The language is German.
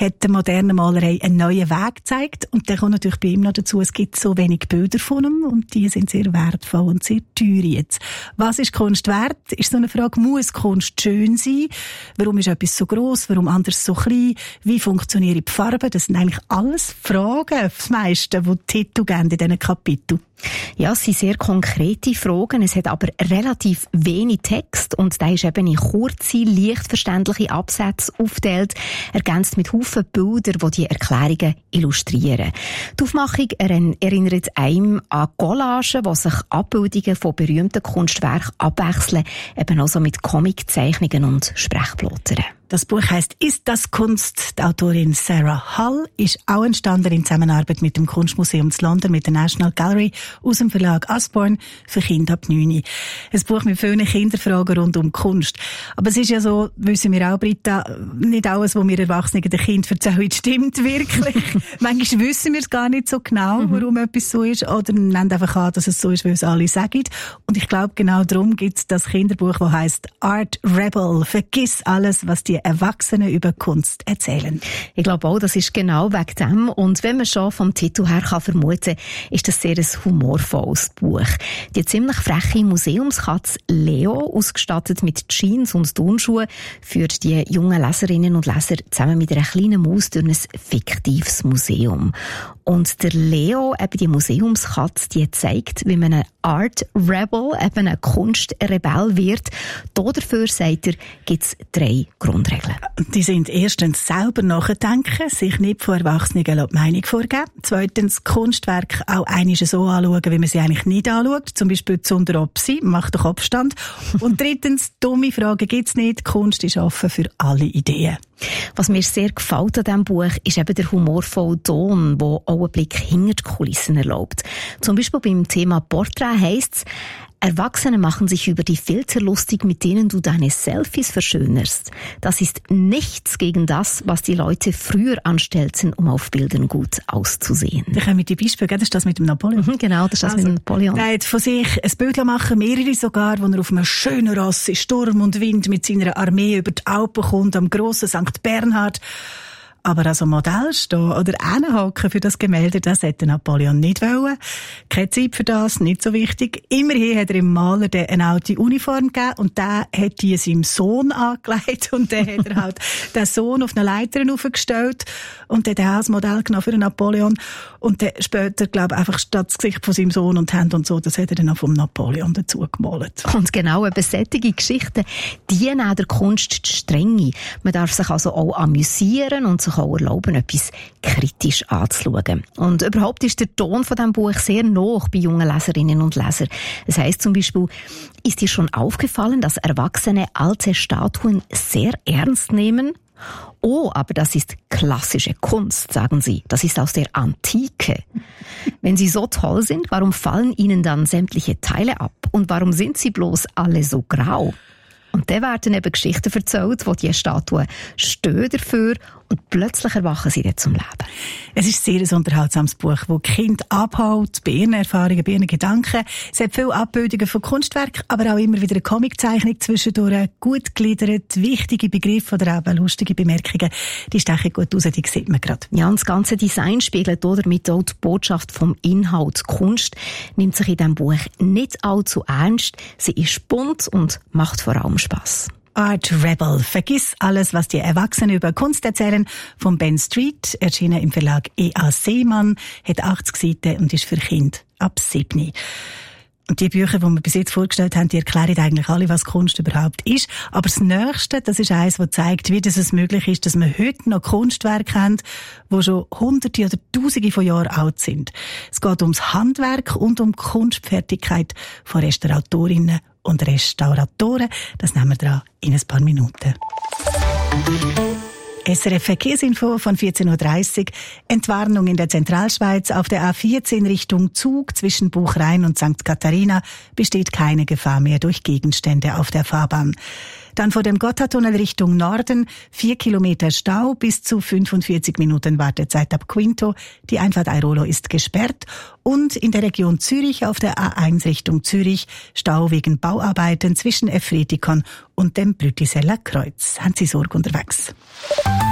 hat der modernen Malerei einen neuen Weg gezeigt. Und der kommt natürlich bei ihm noch dazu, es gibt so wenig Bilder von ihm und die sind sehr wertvoll und sehr teuer jetzt. Was ist Kunst wert? Ist so eine Frage. Muss Kunst schön sein? Warum ist etwas so gross? Warum anders so klein? Wie funktionieren die Farben? Das sind eigentlich alles Fragen, das meiste, die Titel geben in diesen Kapiteln. Ja, es sind sehr konkrete Fragen. Es hat aber relativ wenig Text und der ist eben in kurze, leicht verständliche Absätze aufgeteilt, ergänzt mit Haufen Bilder, die die Erklärungen illustrieren. Die Aufmachung erinnert einem an Collagen, wo sich Abbildungen von berühmten Kunstwerken abwechseln, eben auch so mit Comiczeichnungen und Sprechblottern. Das Buch heisst «Ist das Kunst?». Die Autorin Sarah Hull ist auch entstanden in Zusammenarbeit mit dem Kunstmuseum zu London, mit der National Gallery, aus dem Verlag Usborne für Kinder ab 9. Ein Buch mit vielen Kinderfragen rund um Kunst. Aber es ist ja so, wissen wir auch, Britta, nicht alles, was wir Erwachsenen den Kindern erzählen, stimmt wirklich. Manchmal wissen wir es gar nicht so genau, warum etwas so ist, oder nehmen einfach an, dass es so ist, weil es alle sagen. Und ich glaube, genau darum gibt es das Kinderbuch, das heisst «Art Rebel». Vergiss alles, was die Erwachsenen über Kunst erzählen. Ich glaube auch, das ist genau wegen dem. Und wenn man schon vom Titel her kann vermuten, ist das sehr ein humorvolles Buch. Die ziemlich freche Museumskatze Leo, ausgestattet mit Jeans und Turnschuhen, führt die jungen Leserinnen und Leser zusammen mit einer kleinen Maus durch ein fiktives Museum. Und der Leo, eben die Museumskatze, die zeigt, wie man ein Art Rebel, eben ein Kunstrebell wird. Dafür, sagt er, gibt es 3 Grundregeln. Die sind erstens selber nachdenken, sich nicht von Erwachsenen die Meinung vorgeben. Zweitens Kunstwerke auch einmal so anschauen, wie man sie eigentlich nicht anschaut. Zum Beispiel zunder ob sie, macht doch Abstand. Und drittens, dumme Fragen gibt's nicht. Kunst ist offen für alle Ideen. Was mir sehr gefällt an diesem Buch, ist eben der humorvolle Ton, der auch einen Blick hinter die Kulissen erlaubt. Zum Beispiel beim Thema Porträt heisst es, Erwachsene machen sich über die Filter lustig, mit denen du deine Selfies verschönerst. Das ist nichts gegen das, was die Leute früher anstellten, um auf Bildern gut auszusehen. Da kommen die Beispiele, das ist das mit dem Napoleon. Genau, das ist das mit dem Napoleon. Er hat von sich ein Bild machen, mehrere sogar, wo er auf einem schönen Ross in Sturm und Wind mit seiner Armee über die Alpen kommt, am grossen St. Bernhard. Aber als Modell stehen oder hinhocken für das Gemälde, das hätte Napoleon nicht wollen. Keine Zeit für das, nicht so wichtig. Immerhin hat er dem Maler eine alte Uniform gegeben und der hat die seinem Sohn angelegt und dann hat er halt den Sohn auf eine Leiter aufgestellt und dann als Modell genommen für den Napoleon und dann später, glaube ich, einfach statt das Gesicht von seinem Sohn und Hände und so, das hat er dann auch vom Napoleon dazu gemalt. Und genau, eben solche Geschichten, die nehmen der Kunst die Strenge. Man darf sich also auch amüsieren und sich auch erlauben, etwas kritisch anzuschauen. Und überhaupt ist der Ton von diesem Buch sehr nah bei jungen Leserinnen und Lesern. Das heisst zum Beispiel, ist dir schon aufgefallen, dass Erwachsene alte Statuen sehr ernst nehmen? Oh, aber das ist klassische Kunst, sagen sie. Das ist aus der Antike. Wenn sie so toll sind, warum fallen ihnen dann sämtliche Teile ab? Und warum sind sie bloß alle so grau? Und dann werden eben Geschichten erzählt, wo die Statuen stehen dafür und plötzlich erwachen sie dann zum Leben. Es ist sehr ein unterhaltsames Buch, das die Kinder abholt, bei ihren Erfahrungen, bei ihren Gedanken. Es hat viele Abbildungen von Kunstwerken, aber auch immer wieder eine Comiczeichnung zwischendurch, gut gegliedert, wichtige Begriffe oder eben lustige Bemerkungen. Die stechen gut raus, die sieht man gerade. Ja, und das ganze Design spiegelt damit auch die Botschaft vom Inhalt. Kunst nimmt sich in diesem Buch nicht allzu ernst. Sie ist bunt und macht vor allem Spass. Art Rebel. Vergiss alles, was die Erwachsenen über Kunst erzählen. Von Ben Street, erschienen im Verlag E.A. Seemann, hat 80 Seiten und ist für Kinder ab 7. Und die Bücher, die wir bis jetzt vorgestellt haben, die erklären eigentlich alle, was Kunst überhaupt ist. Aber das Nächste, das ist eines, das zeigt, wie es möglich ist, dass wir heute noch Kunstwerke haben, die schon Hunderte oder Tausende von Jahren alt sind. Es geht ums Handwerk und um die Kunstfertigkeit von Restauratorinnen und Restauratoren. Das nehmen wir dran in ein paar Minuten. SRF Verkehrsinfo von 14.30 Uhr. Entwarnung in der Zentralschweiz. Auf der A14 Richtung Zug zwischen Buchrain und St. Katharina besteht keine Gefahr mehr durch Gegenstände auf der Fahrbahn. Dann vor dem Gotthardtunnel Richtung Norden 4 Kilometer Stau, bis zu 45 Minuten Wartezeit ab Quinto. Die Einfahrt Airolo ist gesperrt. Und in der Region Zürich auf der A1 Richtung Zürich Stau wegen Bauarbeiten zwischen Efretikon und dem Brütiseller Kreuz. Haben Sie Sorge unterwegs?